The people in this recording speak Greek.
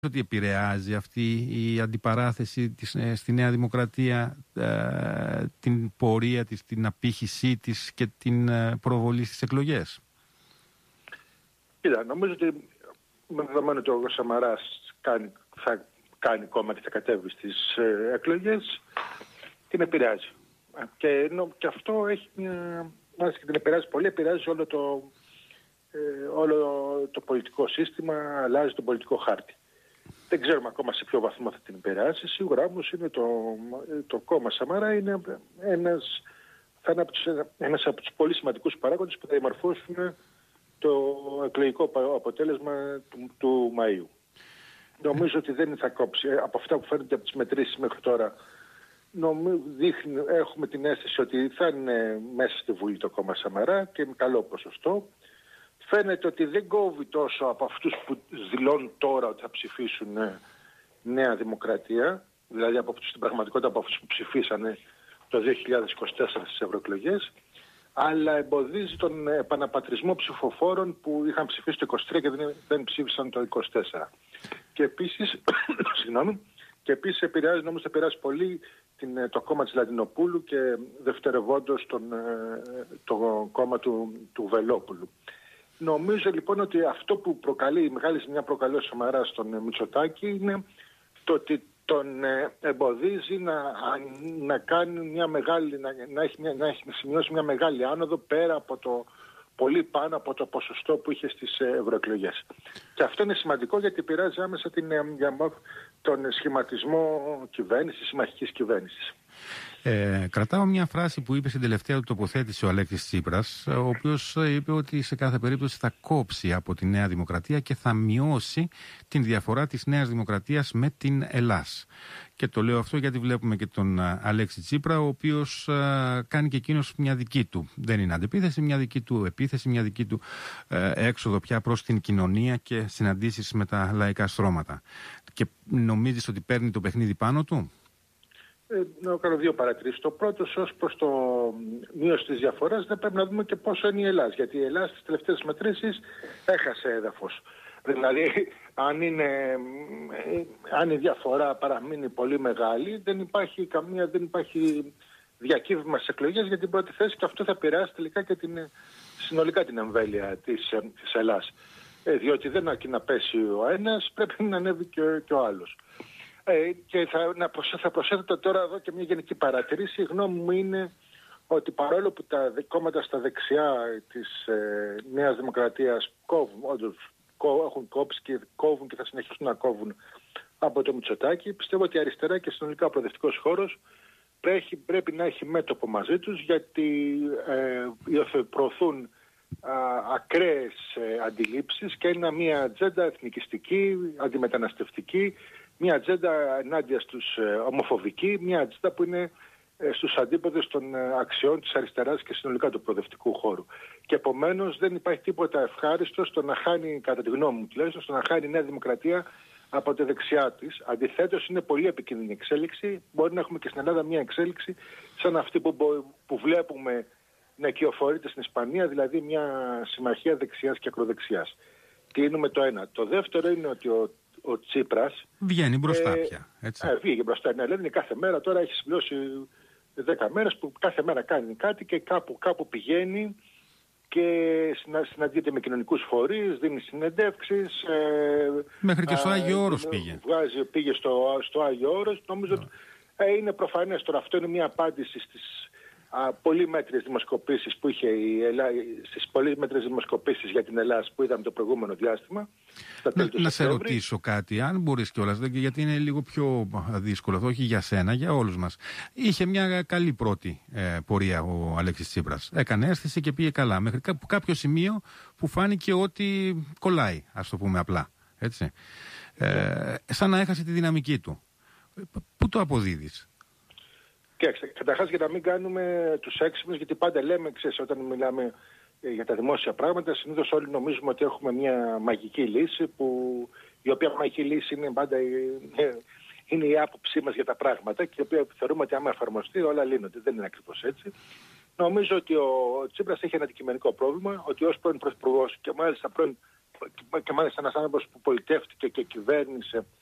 ότι επηρεάζει αυτή η αντιπαράθεση στη Νέα Δημοκρατία την πορεία της, την απήχησή της και την προβολή στις εκλογές? Κοίτα, νομίζω ότι με δεδομένο ότι ο Σαμαράς θα κάνει κόμμα και θα κατέβει στις εκλογές, την επηρεάζει. Και αυτό έχει μάλιστα και την επηρεάζει πολύ, επηρεάζει όλο το πολιτικό σύστημα, αλλάζει τον πολιτικό χάρτη. Δεν ξέρουμε ακόμα σε ποιο βαθμό θα την επηρεάσει. Σίγουρα όμως είναι το κόμμα Σαμαρά είναι ένας από τους πολύ σημαντικούς παράγοντες που θα διαμορφώσουν το εκλογικό αποτέλεσμα του Μαΐου. Νομίζω ότι δεν θα κόψει. Από αυτά που φαίνονται από τις μετρήσεις μέχρι τώρα, έχουμε την αίσθηση ότι θα είναι μέσα στη Βουλή το κόμμα Σαμαρά και με καλό ποσοστό. Φαίνεται ότι δεν κόβει τόσο από αυτούς που δηλώνουν τώρα ότι θα ψηφίσουν Νέα Δημοκρατία, δηλαδή από αυτούς, στην πραγματικότητα από αυτούς που ψηφίσανε το 2024 στις ευρωεκλογές, αλλά εμποδίζει τον επαναπατρισμό ψηφοφόρων που είχαν ψηφίσει το 2023 και δεν ψήφισαν το 2024. Και επίσης, επηρεάζει, νομίζω, επηρεάζει πολύ το κόμμα της Λατινοπούλου και δευτερευόντως το κόμμα του Βελόπουλου. Νομίζω λοιπόν ότι αυτό που προκαλεί, η μεγάλη ζημιά προκαλεί ο Σαμαράς στον Μητσοτάκη είναι το ότι τον εμποδίζει να κάνει να έχει σημειώσει μια μεγάλη άνοδο πέρα από πολύ πάνω από το ποσοστό που είχε στις ευρωεκλογές. Και αυτό είναι σημαντικό γιατί επηρεάζει άμεσα τον σχηματισμό κυβέρνησης, συμμαχικής κυβέρνησης. Κρατάω μια φράση που είπε στην τελευταία του τοποθέτηση ο Αλέξης Τσίπρας, ο οποίος είπε ότι σε κάθε περίπτωση θα κόψει από τη Νέα Δημοκρατία και θα μειώσει την διαφορά της Νέας Δημοκρατίας με την Ελλάς. Και το λέω αυτό γιατί βλέπουμε και τον Αλέξη Τσίπρα, ο οποίος κάνει και εκείνος μια δική του, δεν είναι αντεπίθεση, μια δική του επίθεση, μια δική του έξοδο πια προς την κοινωνία και συναντήσεις με τα λαϊκά στρώματα. Και νομίζεις ότι παίρνει το παιχνίδι πάνω του? Να κάνω δύο παρατηρήσεις. Το πρώτο, ως προς το μείωση της διαφοράς, δεν πρέπει να δούμε και πόσο είναι η Ελλάς. Γιατί η Ελλάς στις τελευταίες μετρήσεις έχασε έδαφος. Δηλαδή, αν η διαφορά παραμείνει πολύ μεγάλη, δεν υπάρχει διακύβευμα στις εκλογές για την πρώτη θέση και αυτό θα επηρεάσει τελικά και συνολικά την εμβέλεια της Ελλάς. Διότι δεν αρκεί να πέσει ο ένας, πρέπει να ανέβει και ο άλλος. Και θα προσθέτω τώρα εδώ και μια γενική παρατηρήση. Η γνώμη μου είναι ότι παρόλο που τα κόμματα στα δεξιά της Νέας Δημοκρατίας έχουν κόψει και κόβουν και θα συνεχίσουν να κόβουν από το Μητσοτάκη, πιστεύω ότι η αριστερά και συνολικά ο προοδευτικός χώρος πρέπει να έχει μέτωπο μαζί τους, γιατί προωθούν ακραίες αντιλήψεις και είναι μια ατζέντα εθνικιστική, αντιμεταναστευτική, μια ατζέντα ενάντια στους ομοφοβική, μια ατζέντα που είναι στους αντίποδες των αξιών της αριστεράς και συνολικά του προοδευτικού χώρου. Και επομένως δεν υπάρχει τίποτα ευχάριστο στο να χάνει, κατά τη γνώμη μου τουλάχιστον, στο να χάνει η Νέα Δημοκρατία από τη δεξιά της. Αντιθέτως είναι πολύ επικίνδυνη εξέλιξη. Μπορεί να έχουμε και στην Ελλάδα μια εξέλιξη σαν αυτή που βλέπουμε να κυοφορείται στην Ισπανία, δηλαδή μια συμμαχία δεξιάς και ακροδεξιάς. Κλείνουμε το ένα. Το δεύτερο είναι ότι ο Τσίπρας βγαίνει μπροστά πια. Βγήκε μπροστά. Ναι, λένε κάθε μέρα, τώρα έχει συμπληρώσει 10 μέρες που κάθε μέρα κάνει κάτι και κάπου πηγαίνει και συναντιέται με κοινωνικούς φορείς, δίνει συνεντεύξεις. Μέχρι και στο Άγιο Όρος πήγε. Πήγε στο Άγιο Όρος. Νομίζω ότι είναι προφανές τώρα. Αυτό είναι μια απάντηση στις πολύ μέτριες δημοσκοπήσεις που είχε στις πολύ μέτριες δημοσκοπήσεις για την Ελλάδα που είδαμε το προηγούμενο διάστημα. Να σε ρωτήσω κάτι, αν μπορείς κιόλας, γιατί είναι λίγο πιο δύσκολο αυτό, όχι για σένα, για όλους μας. Είχε μια καλή πρώτη πορεία ο Αλέξης Τσίπρας. Έκανε αίσθηση και πήγε καλά, μέχρι κάποιο σημείο που φάνηκε ότι κολλάει, ας το πούμε απλά. Έτσι. Σαν να έχασε τη δυναμική του. Πού το αποδίδεις? Καταρχάς, για να μην κάνουμε τους έξυπνους, γιατί πάντα λέμε, ξέρεις, όταν μιλάμε για τα δημόσια πράγματα, συνήθως όλοι νομίζουμε ότι έχουμε μια μαγική λύση, η οποία μαγική λύση είναι πάντα είναι η άποψή μας για τα πράγματα και η οποία θεωρούμε ότι άμα εφαρμοστεί όλα λύνονται. Δεν είναι ακριβώς έτσι. Νομίζω ότι ο Τσίπρας έχει ένα αντικειμενικό πρόβλημα, ότι ως πρώην πρωθυπουργός και μάλιστα πρώην και μάλιστα ένας άνθρωπος που πολιτεύτηκε και κυβέρνησε